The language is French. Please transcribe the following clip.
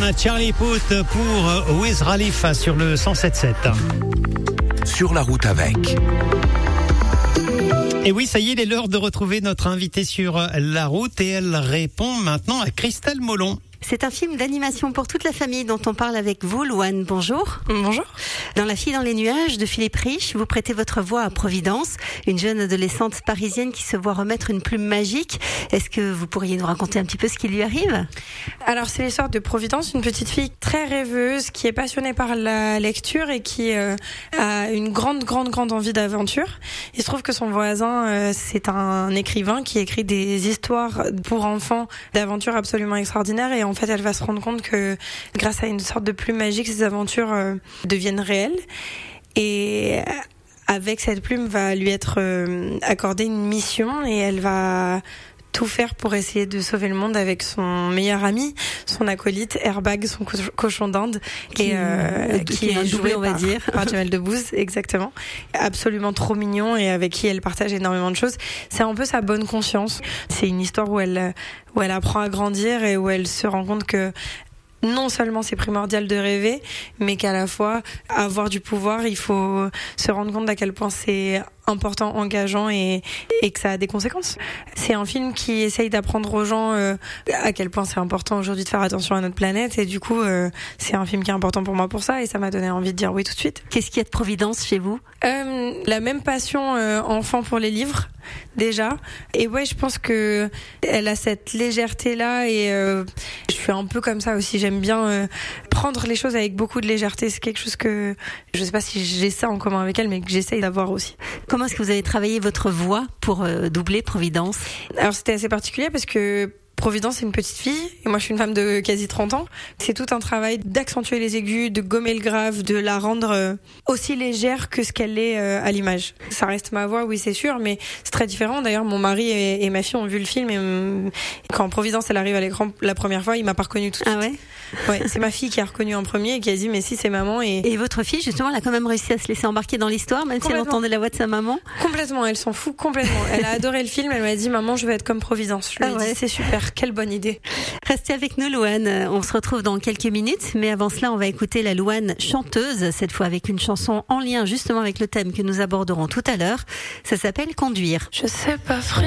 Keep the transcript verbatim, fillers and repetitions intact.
Charlie Puth pour Wiz Khalifa sur le cent sept sept. Sur la route avec. Et oui, ça y est, il est l'heure de retrouver notre invitée sur la route et elle répond maintenant à Christelle Molon. C'est un film d'animation pour toute la famille dont on parle avec vous, Louane. Bonjour. Bonjour. Dans La fille dans les nuages de Philippe Rich, vous prêtez votre voix à Providence, une jeune adolescente parisienne qui se voit remettre une plume magique. Est-ce que vous pourriez nous raconter un petit peu ce qui lui arrive ? Alors, c'est l'histoire de Providence, une petite fille très rêveuse qui est passionnée par la lecture et qui euh, a une grande, grande, grande envie d'aventure. Il se trouve que son voisin, euh, c'est un écrivain qui écrit des histoires pour enfants d'aventures absolument extraordinaires et en fait, elle va se rendre compte que grâce à une sorte de plume magique, ces aventures euh, deviennent réelles. Et avec cette plume va lui être euh, accordée une mission et elle va tout faire pour essayer de sauver le monde avec son meilleur ami, son acolyte Airbag, son co- cochon d'Inde, qui, et, euh, qui, qui est est joué, joué on va par, dire, par Jamel Debbouze, exactement. Absolument trop mignon et avec qui elle partage énormément de choses. C'est un peu sa bonne conscience. C'est une histoire où elle où elle apprend à grandir et où elle se rend compte que non seulement c'est primordial de rêver, mais qu'à la fois, avoir du pouvoir, il faut se rendre compte à quel point c'est important, engageant et, et que ça a des conséquences. C'est un film qui essaye d'apprendre aux gens euh, à quel point c'est important aujourd'hui de faire attention à notre planète et du coup, euh, c'est un film qui est important pour moi pour ça et ça m'a donné envie de dire oui tout de suite. Qu'est-ce qu'il y a de Providence chez vous ? euh, La même passion euh, enfant pour les livres, déjà. Et ouais, je pense que elle a cette légèreté-là et euh, je suis un peu comme ça aussi. J'aime bien euh, prendre les choses avec beaucoup de légèreté. C'est quelque chose que je sais pas si j'ai ça en commun avec elle, mais que j'essaye d'avoir aussi. Comment est-ce que vous avez travaillé votre voix pour euh, doubler Providence ? Alors c'était assez particulier parce que Providence, c'est une petite fille, et moi je suis une femme de quasi trente ans. C'est tout un travail d'accentuer les aigus, de gommer le grave, de la rendre euh, aussi légère que ce qu'elle est euh, à l'image. Ça reste ma voix, oui c'est sûr, mais c'est très différent. D'ailleurs, mon mari et, et ma fille ont vu le film, et euh, quand Providence elle arrive à l'écran la première fois, il m'a pas reconnue tout de suite. Ah ouais ? Ouais, c'est ma fille qui a reconnu en premier et qui a dit mais si c'est maman. Et, et votre fille, justement, elle a quand même réussi à se laisser embarquer dans l'histoire, même si elle entendait la voix de sa maman. Complètement, elle s'en fout complètement. Elle a adoré le film, elle m'a dit maman je veux être comme Providence. Je lui ai ah ouais. dit c'est super, quelle bonne idée. Restez avec nous, Louane. On se retrouve dans quelques minutes, mais avant cela, on va écouter la Louane chanteuse, cette fois avec une chanson en lien justement avec le thème que nous aborderons tout à l'heure. Ça s'appelle Conduire. Je sais pas, frère.